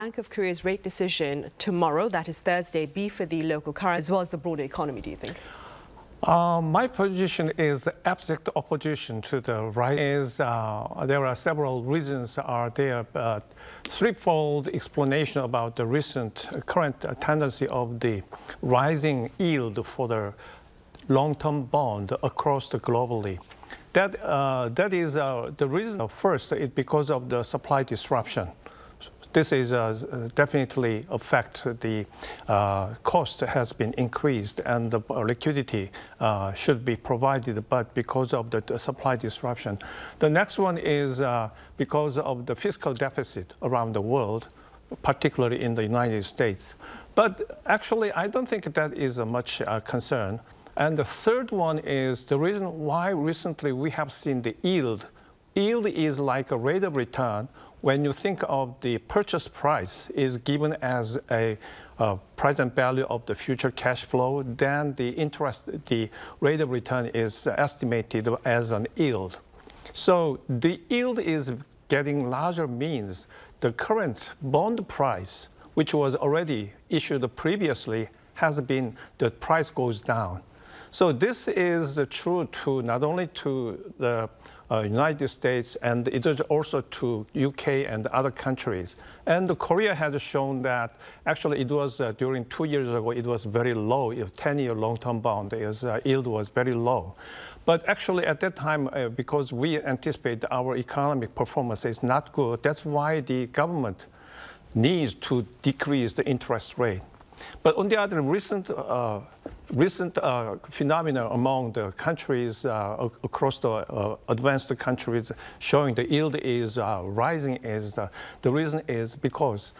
Bank of Korea's rate decision tomorrow, that is Thursday, be for the local currency as well as the broader economy, do you think? My position is abject opposition to the right. There are several reasons are there, but threefold explanation about the recent current tendency of the rising yield for the long-term bond across the globally. That is the reason. First, it's because of the supply disruption. This is definitely affect the cost has been increased and the liquidity should be provided, but because of the supply disruption. The next one is because of the fiscal deficit around the world, particularly in the United States. But actually, I don't think that is a much concern. And the third one is the reason why recently we have seen the yield. Yield is like a rate of return. When you think of the purchase price is given as a present value of the future cash flow, then the rate of return is estimated as an yield. So the yield is getting larger means the current bond price, which was already issued previously, the price goes down. So this is true to not only to the United States, and it is also to UK and other countries. And Korea has shown that actually it was during 2 years ago, it was very low. 10-year long-term bond yield was very low. But actually at that time, because we anticipate our economic performance is not good, that's why the government needs to decrease the interest rate. But on the other, recent phenomena among the countries across the advanced countries showing the yield is rising is the reason is because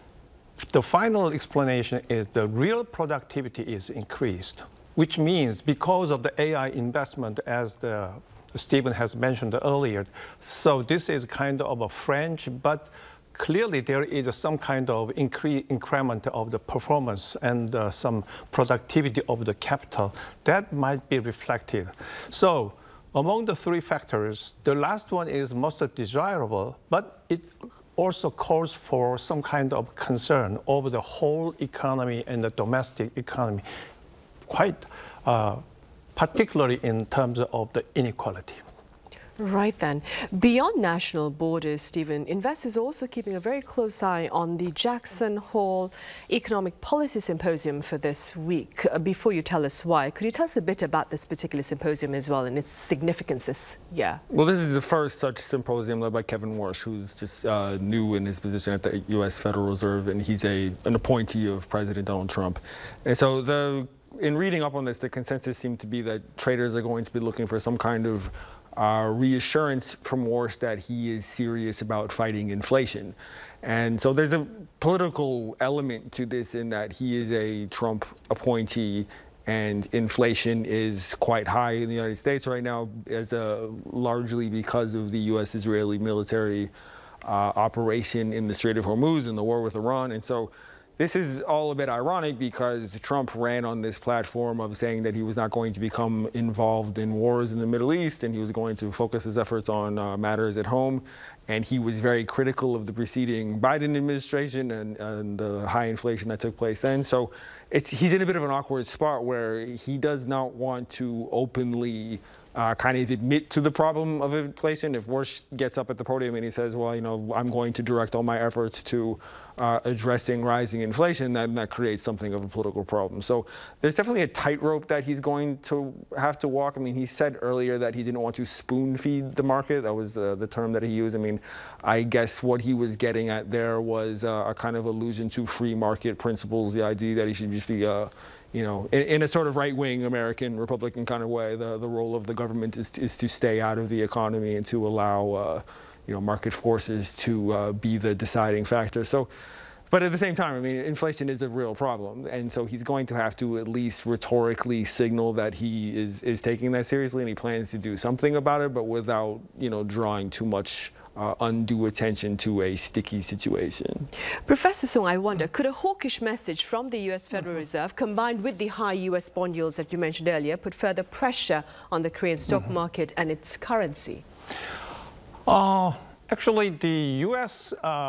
the final explanation is the real productivity is increased, which means because of the AI investment, as Stephen has mentioned earlier. So this is kind of a fringe, but clearly, there is some kind of increment of the performance and some productivity of the capital that might be reflected. So among the three factors, the last one is most desirable, but it also calls for some kind of concern over the whole economy and the domestic economy, quite particularly in terms of the inequality. Right then. Beyond national borders, Stephen, investors are also keeping a very close eye on the Jackson Hole Economic Policy Symposium for this week. Before you tell us why, could you tell us a bit about this particular symposium as well and its significance this year? Well, this is the first such symposium led by Kevin Warsh, who's just new in his position at the U.S. Federal Reserve, and he's an appointee of President Donald Trump. And so in reading up on this, the consensus seemed to be that traders are going to be looking for some kind of reassurance from Warsh that he is serious about fighting inflation. And so there's a political element to this in that he is a Trump appointee and inflation is quite high in the United States right now, largely because of the U.S.-Israeli military operation in the Strait of Hormuz and the war with Iran. And so this is all a bit ironic because Trump ran on this platform of saying that he was not going to become involved in wars in the Middle East and he was going to focus his efforts on matters at home. And he was very critical of the preceding Biden administration and the high inflation that took place then. So he's in a bit of an awkward spot where he does not want to openly kind of admit to the problem of inflation. If Warsh gets up at the podium and he says, well, you know, I'm going to direct all my efforts to addressing rising inflation, then that creates something of a political problem. So there's definitely a tightrope that he's going to have to walk. I mean, he said earlier that he didn't want to spoon feed the market. That was the term that he used. I mean, I guess what he was getting at there was a kind of allusion to free market principles, the idea that he should just be you know, in a sort of right-wing American Republican kind of way, the role of the government is to stay out of the economy and to allow, you know, market forces to be the deciding factor. So, but at the same time, I mean, inflation is a real problem, and so he's going to have to at least rhetorically signal that he is taking that seriously and he plans to do something about it, but without, you know, drawing too much undue attention to a sticky situation. Professor Sung, I wonder, could a hawkish message from the U.S. Federal Reserve, combined with the high U.S. bond yields that you mentioned earlier, put further pressure on the Korean stock market and its currency? Actually, the U.S.